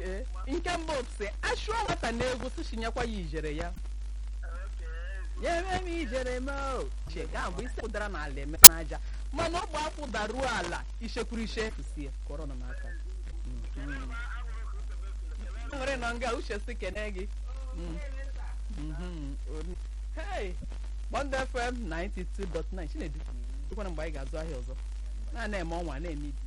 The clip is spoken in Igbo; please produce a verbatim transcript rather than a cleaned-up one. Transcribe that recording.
nke mbụ si ashụọ nwata na-egwu si chinyekwa ya ijere ya ya eme m ijere m chega mbụ isi kwụdara n'ala eme n'aja mana ọ bụ akwụ daruo ala ichekwuru iche sie kọrọ na n'aka nwere nọ nga uche si kene gị hey Bond F M ninety-two point nine Chinedu dịkwana mgbe anyị ga-azụ ahịa ọzọ na na-eme ọnwa na-eme